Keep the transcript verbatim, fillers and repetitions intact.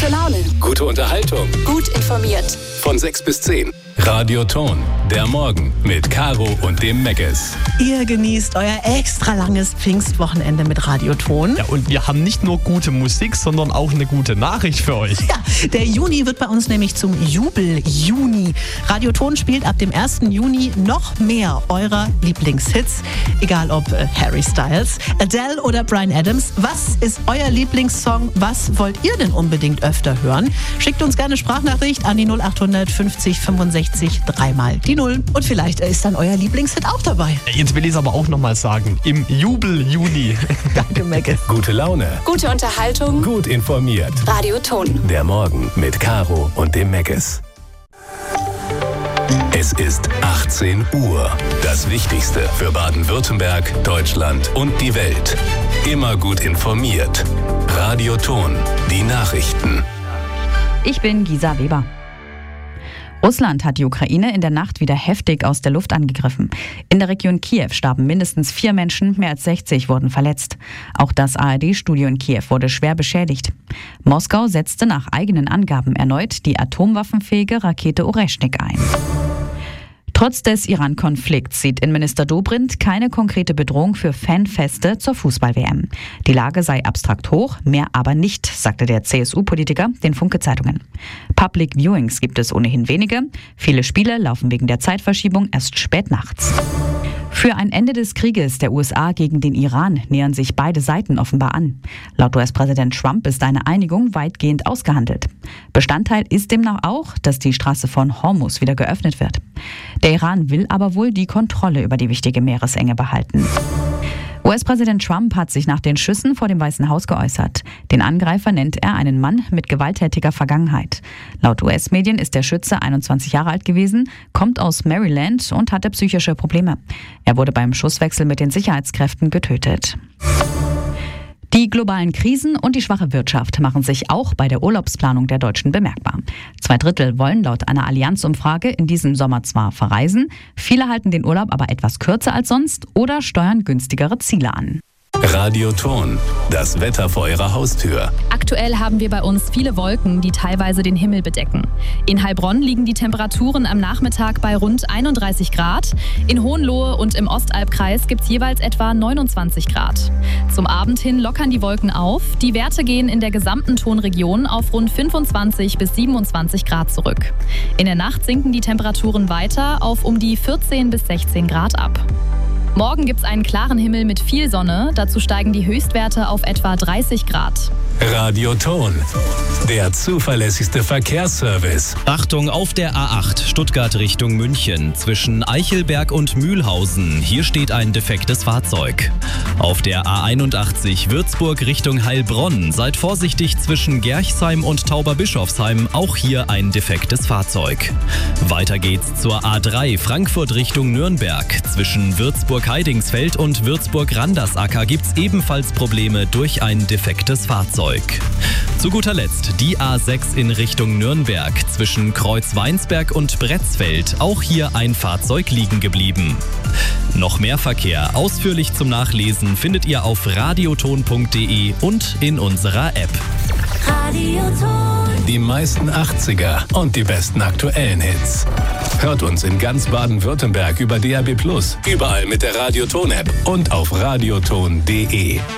Gute Laune. Gute Unterhaltung. Gut informiert. Von sechs bis zehn. Radio Ton. Der Morgen mit Caro und dem Meckes. Ihr genießt euer extra langes Pfingstwochenende mit Radio Ton. Ja, und wir haben nicht nur gute Musik, sondern auch eine gute Nachricht für euch. Ja, der Juni wird bei uns nämlich zum Jubel-Juni. Radio Ton spielt ab dem ersten Juni noch mehr eurer Lieblingshits. Egal ob äh, Harry Styles, Adele oder Bryan Adams. Was ist euer Lieblingssong? Was wollt ihr denn unbedingt öfter hören? Schickt uns gerne Sprachnachricht an die null acht fünfzig fünfundsechzig dreimal die Null. Und vielleicht ist dann euer Lieblingshit auch dabei. Jetzt will ich es aber auch nochmal sagen. Im Jubel-Juni. Danke, Meckes. Gute Laune. Gute Unterhaltung. Gut informiert. Radio Ton. Der Morgen mit Caro und dem Meckes. Es ist achtzehn Uhr. Das Wichtigste für Baden-Württemberg, Deutschland und die Welt. Immer gut informiert. Radio Ton. Die Nachrichten. Ich bin Gisa Weber. Russland hat die Ukraine in der Nacht wieder heftig aus der Luft angegriffen. In der Region Kiew starben mindestens vier Menschen, mehr als sechzig wurden verletzt. Auch das A R D-Studio in Kiew wurde schwer beschädigt. Moskau setzte nach eigenen Angaben erneut die atomwaffenfähige Rakete Oreschnik ein. Trotz des Iran-Konflikts sieht Innenminister Dobrindt keine konkrete Bedrohung für Fanfeste zur Fußball-W M. Die Lage sei abstrakt hoch, mehr aber nicht, sagte der C S U-Politiker den Funke-Zeitungen. Public Viewings gibt es ohnehin wenige. Viele Spiele laufen wegen der Zeitverschiebung erst spät nachts. Für ein Ende des Krieges der U S A gegen den Iran nähern sich beide Seiten offenbar an. Laut U S-Präsident Trump ist eine Einigung weitgehend ausgehandelt. Bestandteil ist demnach auch, dass die Straße von Hormuz wieder geöffnet wird. Der Iran will aber wohl die Kontrolle über die wichtige Meeresenge behalten. U S-Präsident Trump hat sich nach den Schüssen vor dem Weißen Haus geäußert. Den Angreifer nennt er einen Mann mit gewalttätiger Vergangenheit. Laut U S-Medien ist der Schütze einundzwanzig Jahre alt gewesen, kommt aus Maryland und hatte psychische Probleme. Er wurde beim Schusswechsel mit den Sicherheitskräften getötet. Die globalen Krisen und die schwache Wirtschaft machen sich auch bei der Urlaubsplanung der Deutschen bemerkbar. Zwei Drittel wollen laut einer Allianz-Umfrage in diesem Sommer zwar verreisen, viele halten den Urlaub aber etwas kürzer als sonst oder steuern günstigere Ziele an. Radio Ton. Das Wetter vor Ihrer Haustür. Aktuell haben wir bei uns viele Wolken, die teilweise den Himmel bedecken. In Heilbronn liegen die Temperaturen am Nachmittag bei rund einunddreißig Grad. In Hohenlohe und im Ostalbkreis gibt es jeweils etwa neunundzwanzig Grad. Zum Abend hin lockern die Wolken auf. Die Werte gehen in der gesamten Tonregion auf rund fünfundzwanzig bis siebenundzwanzig Grad zurück. In der Nacht sinken die Temperaturen weiter auf um die vierzehn bis sechzehn Grad ab. Morgen gibt es einen klaren Himmel mit viel Sonne. Dazu steigen die Höchstwerte auf etwa dreißig Grad. Radio Ton. Der zuverlässigste Verkehrsservice. Achtung auf der A acht Stuttgart Richtung München zwischen Eichelberg und Mühlhausen. Hier steht ein defektes Fahrzeug. Auf der A einundachtzig Würzburg Richtung Heilbronn. Seid vorsichtig zwischen Gerchsheim und Tauberbischofsheim. Auch hier ein defektes Fahrzeug. Weiter geht's zur A drei Frankfurt Richtung Nürnberg. Zwischen Würzburg-Heidingsfeld und Würzburg-Randersacker gibt's ebenfalls Probleme durch ein defektes Fahrzeug. Zu guter Letzt die A sechs in Richtung Nürnberg zwischen Kreuzweinsberg und Bretzfeld. Auch hier ein Fahrzeug liegen geblieben. Noch mehr Verkehr ausführlich zum Nachlesen findet ihr auf radioton punkt de und in unserer App. Radioton. Die meisten achtziger und die besten aktuellen Hits. Hört uns in ganz Baden-Württemberg über D A B plus, überall mit der Radio Ton App und auf radioton punkt de.